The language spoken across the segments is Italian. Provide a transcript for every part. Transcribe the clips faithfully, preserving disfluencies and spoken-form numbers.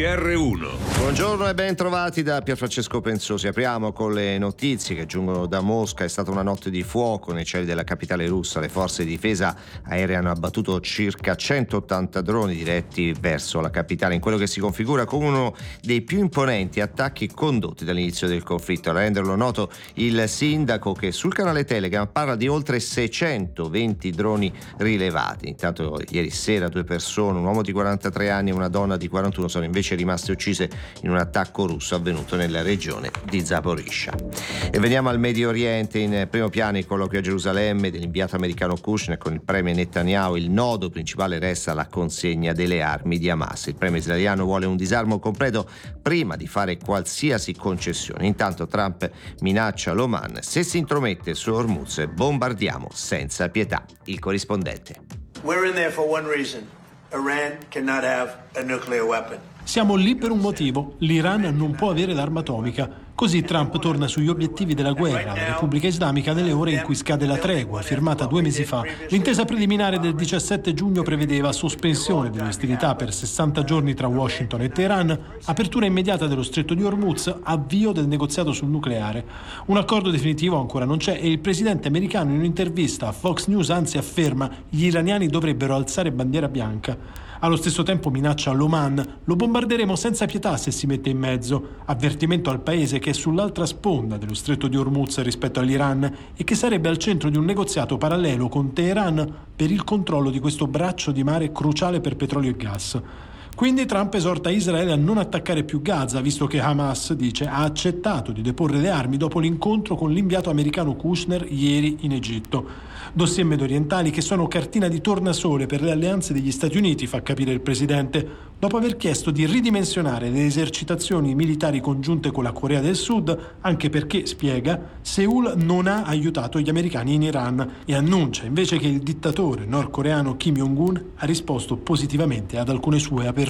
R uno. Buongiorno e ben trovati da Pierfrancesco Pensosi. Apriamo con le notizie che giungono da Mosca. È stata una notte di fuoco nei cieli della capitale russa. Le forze di difesa aerea hanno abbattuto circa centottanta droni diretti verso la capitale, in quello che si configura come uno dei più imponenti attacchi condotti dall'inizio del conflitto. A renderlo noto il sindaco, che sul canale Telegram parla di oltre seicentoventi droni rilevati. Intanto ieri sera due persone, un uomo di quarantatré anni e una donna di quarantuno, sono invece rimaste uccise in un attacco russo avvenuto nella regione di Zaporizhzhia. E veniamo al Medio Oriente. In primo piano il colloquio a Gerusalemme dell'inviato americano Kushner con il premier Netanyahu. Il nodo principale resta la consegna delle armi di Hamas. Il premier israeliano vuole un disarmo completo prima di fare qualsiasi concessione. Intanto Trump minaccia l'Oman: se si intromette su Hormuz bombardiamo senza pietà. Il corrispondente. We're in there for one reason. Iran cannot have a nuclear weapon. Siamo lì per un motivo: l'Iran non può avere l'arma atomica. Così Trump torna sugli obiettivi della guerra alla Repubblica Islamica nelle ore in cui scade la tregua, firmata due mesi fa. L'intesa preliminare del diciassette giugno prevedeva sospensione delle ostilità per sessanta giorni tra Washington e Teheran, apertura immediata dello stretto di Hormuz, avvio del negoziato sul nucleare. Un accordo definitivo ancora non c'è e il presidente americano in un'intervista a Fox News anzi afferma: gli iraniani dovrebbero alzare bandiera bianca. Allo stesso tempo minaccia l'Oman: lo bombarderemo senza pietà se si mette in mezzo. Avvertimento al paese che è sull'altra sponda dello stretto di Hormuz rispetto all'Iran e che sarebbe al centro di un negoziato parallelo con Teheran per il controllo di questo braccio di mare cruciale per petrolio e gas. Quindi Trump esorta Israele a non attaccare più Gaza, visto che Hamas, dice, ha accettato di deporre le armi dopo l'incontro con l'inviato americano Kushner ieri in Egitto. Dossier mediorientali che sono cartina di tornasole per le alleanze degli Stati Uniti, fa capire il presidente, dopo aver chiesto di ridimensionare le esercitazioni militari congiunte con la Corea del Sud, anche perché, spiega, Seul non ha aiutato gli americani in Iran, e annuncia invece che il dittatore nordcoreano Kim Jong-un ha risposto positivamente ad alcune sue aperture.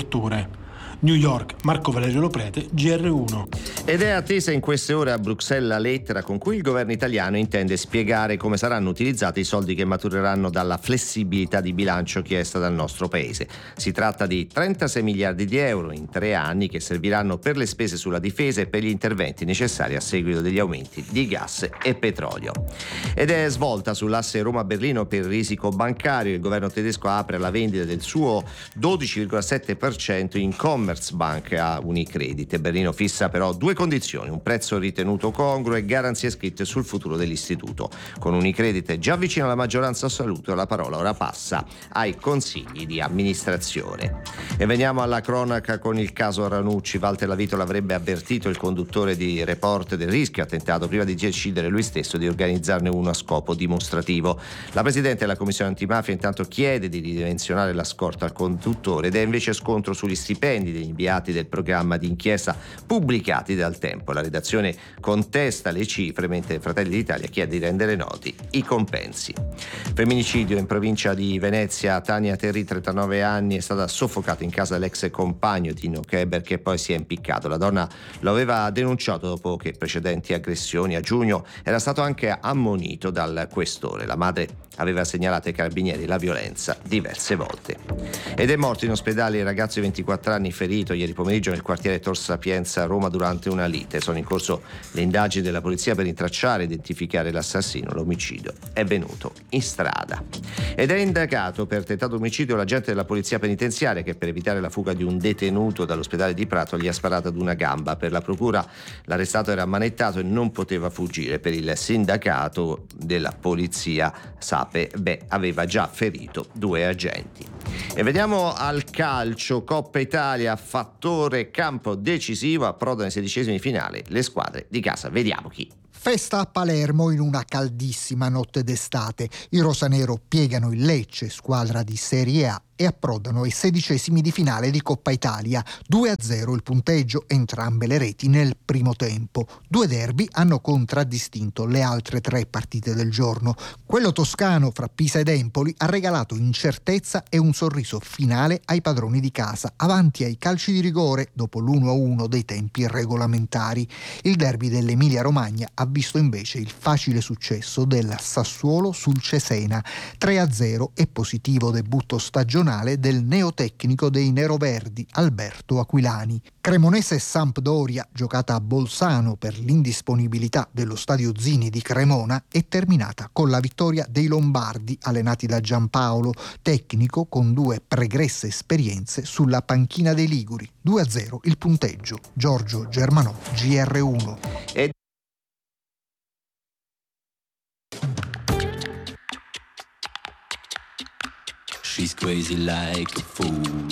New York, Marco Valerio Loprete, G R uno. Ed è attesa in queste ore a Bruxelles la lettera con cui il governo italiano intende spiegare come saranno utilizzati i soldi che matureranno dalla flessibilità di bilancio chiesta dal nostro paese. Si tratta di trentasei miliardi di euro in tre anni che serviranno per le spese sulla difesa e per gli interventi necessari a seguito degli aumenti di gas e petrolio. Ed è svolta sull'asse Roma-Berlino per risico bancario. Il governo tedesco apre la vendita del suo dodici virgola sette per cento in Commerzbank a Unicredit. Berlino fissa però due condizioni: un prezzo ritenuto congruo e garanzie scritte sul futuro dell'istituto. Con Unicredit già vicino alla maggioranza assoluta, la parola ora passa ai consigli di amministrazione. E veniamo alla cronaca con il caso Ranucci. Walter Lavito l'avrebbe avvertito il conduttore di Report del rischio attentato prima di decidere lui stesso di organizzarne uno a scopo dimostrativo. La presidente della commissione antimafia intanto chiede di ridimensionare la scorta al conduttore ed è invece scontro sugli stipendi degli inviati del programma di inchiesta pubblicati dal Tempo. La redazione contesta le cifre, mentre Fratelli d'Italia chiede di rendere noti i compensi. Femminicidio in provincia di Venezia. Tania Terri, trentanove anni, è stata soffocata in casa dell'ex compagno Tino Keber, che poi si è impiccato. La donna lo aveva denunciato dopo che precedenti aggressioni. A giugno era stato anche ammonito dal questore. La madre aveva segnalato ai carabinieri la violenza diverse volte. Ed è morto in ospedale il ragazzo di ventiquattro anni ferito ieri pomeriggio nel quartiere Tor Sapienza a Roma durante una lite. Sono in corso le indagini della polizia per intracciare e identificare l'assassino. L'omicidio è venuto in strada. Ed è indagato per tentato omicidio l'agente della polizia penitenziaria che, per evitare la fuga di un detenuto dall'ospedale di Prato, gli ha sparato ad una gamba. Per la procura l'arrestato era ammanettato e non poteva fuggire. Per il sindacato della polizia Sape, beh, aveva già ferito due agenti. E vediamo al calcio. Coppa Italia, fattore campo decisivo, approdano ai sedicesimi finale le squadre di casa. Vediamo chi. Festa a Palermo in una caldissima notte d'estate. I rosanero piegano il Lecce, squadra di Serie A, e approdano ai sedicesimi di finale di Coppa Italia. due a zero il punteggio, entrambe le reti nel primo tempo. Due derby hanno contraddistinto le altre tre partite del giorno. Quello toscano fra Pisa ed Empoli ha regalato incertezza e un sorriso finale ai padroni di casa, avanti ai calci di rigore dopo l'uno a uno dei tempi regolamentari. Il derby dell'Emilia Romagna ha visto invece il facile successo del Sassuolo sul Cesena. tre a zero e positivo debutto stagionale nazionale del neotecnico dei neroverdi Alberto Aquilani. Cremonese-Sampdoria, giocata a Bolzano per l'indisponibilità dello stadio Zini di Cremona, è terminata con la vittoria dei lombardi allenati da Giampaolo, tecnico con due pregresse esperienze sulla panchina dei liguri. due a zero il punteggio. Giorgio Germanò, G R uno. E She's crazy like a fool.